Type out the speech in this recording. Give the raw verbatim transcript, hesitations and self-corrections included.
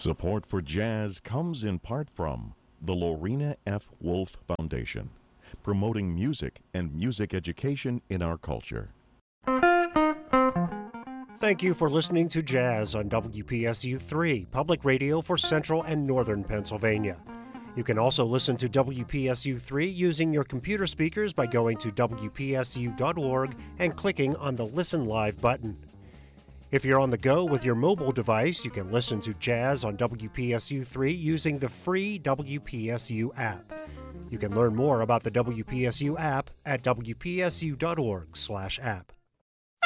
Support for jazz comes in part from the Lorena F. Wolf Foundation, promoting music and music education in our culture. Thank you for listening to Jazz on W P S U three, public radio for central and northern Pennsylvania. You can also listen to W P S U three using your computer speakers by going to W P S U dot org and clicking on the Listen Live button. If you're on the go with your mobile device, you can listen to Jazz on W P S U three using the free W P S U app. You can learn more about the W P S U app at W P S U dot org slash app.